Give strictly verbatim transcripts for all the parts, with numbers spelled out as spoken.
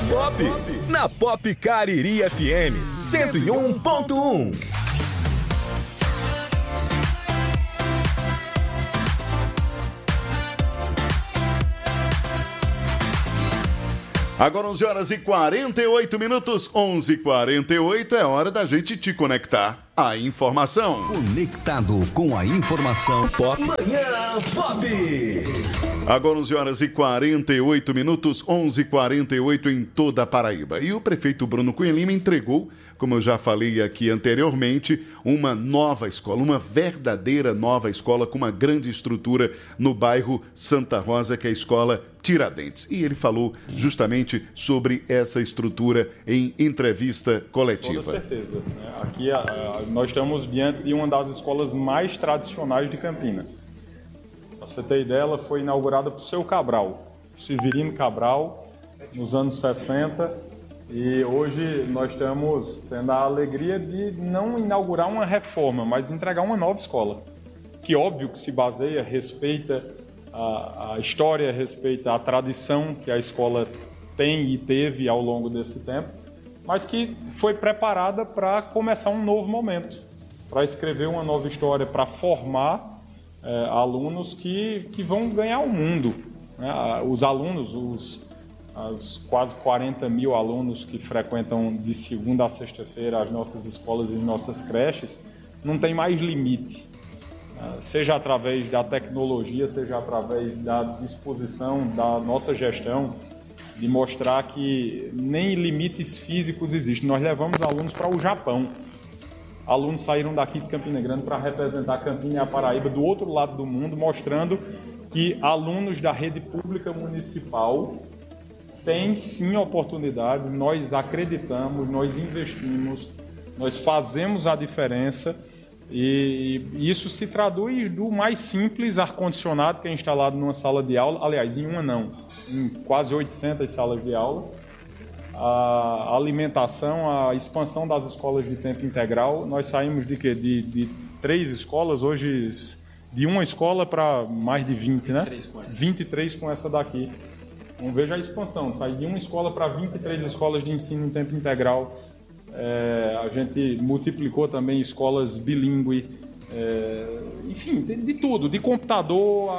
Pop, na Pop Cariri F M cento e um ponto um. Agora onze horas e quarenta e oito minutos, onze e quarenta e oito, é hora da gente te conectar à informação. Conectado com a informação Pop. Manhã Pop. Agora onze horas e quarenta e oito minutos, onze e quarenta e oito em toda a Paraíba. E o prefeito Bruno Cunha Lima entregou, como eu já falei aqui anteriormente, uma nova escola, uma verdadeira nova escola com uma grande estrutura no bairro Santa Rosa, que é a escola Tiradentes. E ele falou justamente sobre essa estrutura em entrevista coletiva. Com certeza. Aqui nós estamos diante de uma das escolas mais tradicionais de Campinas. Para você ter ideia, ela foi inaugurada por seu Cabral, Severino Cabral, nos anos sessenta. E hoje nós estamos tendo a alegria de não inaugurar uma reforma, mas entregar uma nova escola. Que óbvio que se baseia, respeita a, a história, respeita a tradição que a escola tem e teve ao longo desse tempo, mas que foi preparada para começar um novo momento, para escrever uma nova história, para formar é, alunos que, que vão ganhar o mundo. Né? Os alunos, os, as quase quarenta mil alunos que frequentam de segunda a sexta-feira as nossas escolas e nossas creches, não tem mais limite. Seja através da tecnologia, seja através da disposição da nossa gestão, de mostrar que nem limites físicos existem. Nós levamos alunos para o Japão. Alunos saíram daqui de Campina Grande para representar Campinas e a Paraíba do outro lado do mundo, mostrando que alunos da rede pública municipal têm sim oportunidade, nós acreditamos, nós investimos, nós fazemos a diferença. E isso se traduz do mais simples ar-condicionado que é instalado numa sala de aula, aliás, em uma não, em quase oitocentas salas de aula, a alimentação, a expansão das escolas de tempo integral. Nós saímos de quê? De, de três escolas, hoje de uma escola para mais de vinte, né? vinte e três com essa daqui. Então veja a expansão, sair de uma escola para vinte e três escolas de ensino em tempo integral. É, a gente multiplicou também escolas bilíngue, é, enfim, de, de tudo, de computador a,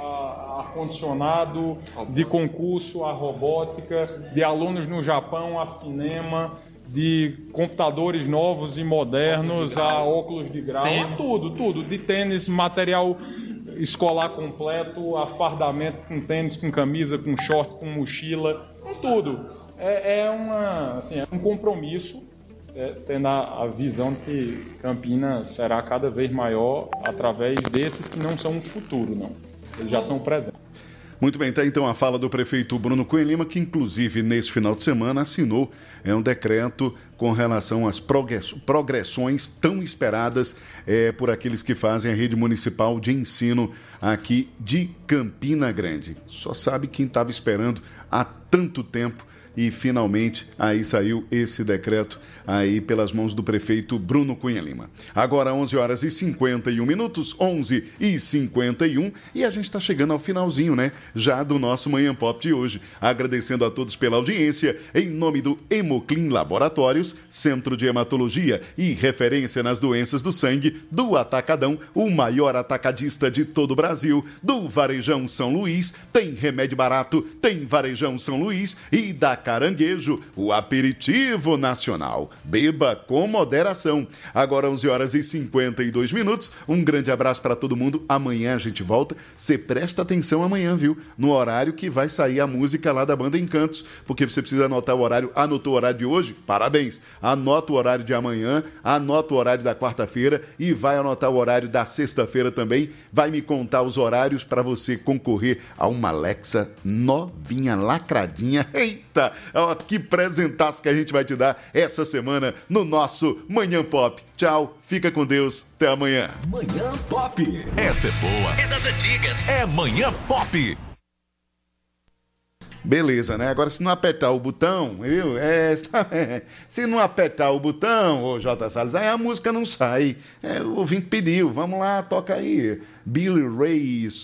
a ar-condicionado, de concurso a robótica, de alunos no Japão a cinema, de computadores novos e modernos a óculos de grau, a tudo, tudo, de tênis, material escolar completo, a fardamento com tênis, com camisa, com short, com mochila, com tudo. É, é, uma, assim, é um compromisso. É, tendo a, a visão de que Campinas será cada vez maior através desses que não são o futuro, não. Eles já são o presente. Muito bem, tá então a fala do prefeito Bruno Cunha Lima, que inclusive nesse final de semana assinou é, um decreto com relação às progressões tão esperadas é, por aqueles que fazem a rede municipal de ensino aqui de Campina Grande. Só sabe quem estava esperando há tanto tempo. E finalmente aí saiu esse decreto aí pelas mãos do prefeito Bruno Cunha Lima. Agora onze horas e cinquenta e um minutos, onze e cinquenta e um, e a gente está chegando ao finalzinho, né? Já do nosso Manhã Pop de hoje. Agradecendo a todos pela audiência, em nome do Hemoclin Laboratórios, Centro de Hematologia e referência nas doenças do sangue, do Atacadão, o maior atacadista de todo o Brasil, do Varejão São Luís, tem remédio barato, tem Varejão São Luís e da Caranguejo, o aperitivo nacional. Beba com moderação. Agora onze horas e cinquenta e dois minutos. Um grande abraço para todo mundo. Amanhã a gente volta. Você presta atenção amanhã, viu? No horário que vai sair a música lá da banda Encantos, porque você precisa anotar o horário. Anotou o horário de hoje? Parabéns. Anota o horário de amanhã, anota o horário da quarta-feira e vai anotar o horário da sexta-feira também. Vai me contar os horários para você concorrer a uma Alexa novinha, lacradinha. Eita! Ó, que presentaço que a gente vai te dar essa semana no nosso Manhã Pop. Tchau, fica com Deus, até amanhã. Manhã Pop. Essa é boa. É das antigas. É Manhã Pop. Beleza, né? Agora, se não apertar o botão, viu? É, se não apertar o botão, ô J. Salles, aí a música não sai. É, o ouvinte pediu, vamos lá, toca aí. Billy Ray